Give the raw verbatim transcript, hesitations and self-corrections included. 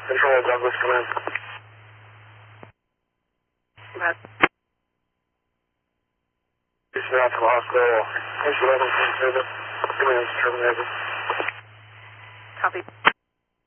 Control, Douglas, come in. Matt. Houston out to the hospital. Patient eleven, service. Come in, terminated. Copy.